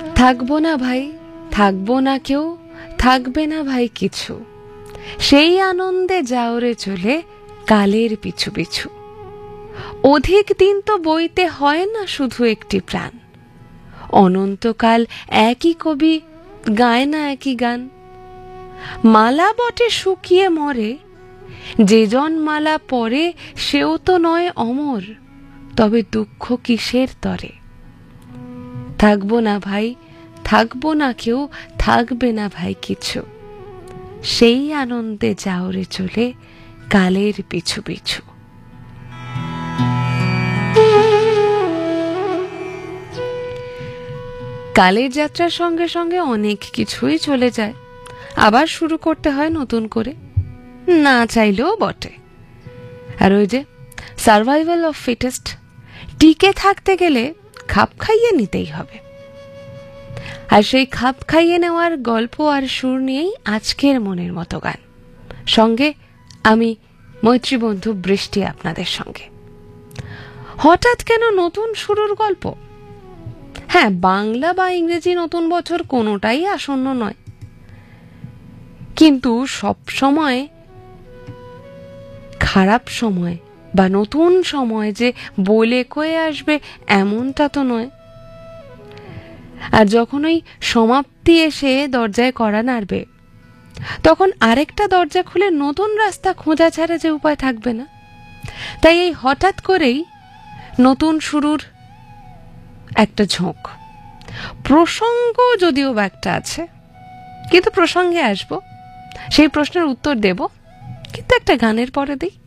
থাকবো না ভাই, থাকবো না কেউ, থাকবে না ভাই কিছু, সেই আনন্দে যাওরে চলে কালের পিছু পিছু। অধিক দিন তো বইতে হয় না শুধু একটি প্রাণ, অনন্তকাল একই কবি গায় না একই গান। মালা বটে শুকিয়ে মরে, যে জন মালা পরে সেও তো নয় অমর, তবে দুঃখ কিসের তরে। থাকবো না ভাই, থাকবো না কেউ, থাকবে না ভাই কিছু, সেই আনন্দে যাওরে চলে কালের পিছু পিছু। কালের যাত্রার সঙ্গে সঙ্গে অনেক কিছুই চলে যায়, আবার শুরু করতে হয় নতুন করে, না চাইলেও বটে। আর ওই যে সার্ভাইভাল অফ ফিটেস্ট, টিকে থাকতে গেলে খাপ খাইয়ে নিতেই হবে। আর সেই খাপ খাইয়ে নেওয়ার গল্প আর সুর নিয়েই আজকের মনের মতো গান, সঙ্গে আমি মৈত্রী বন্ধু বৃষ্টি আপনাদের সঙ্গে। হঠাৎ কেন নতুন শুরুর গল্প? হ্যাঁ, বাংলা বা ইংরেজি নতুন বছর কোনোটাই আসন্ন নয়, কিন্তু সব সময় খারাপ সময় বা নতুন সময় যে বলে কয়ে আসবে এমনটা তো নয়। আর যখন ওই সমাপ্তি এসে দরজায় কড়া নাড়বে, তখন আরেকটা দরজা খুলে নতুন রাস্তা খোঁজা ছাড়া যে উপায় থাকবে না। তাই এই হঠাৎ করেই নতুন শুরুর একটা ঝোঁক, প্রসঙ্গ যদিও বা একটা আছে, কিন্তু প্রসঙ্গে আসবো, সেই প্রশ্নের উত্তর দেব, কিন্তু একটা গানের পরে দিই।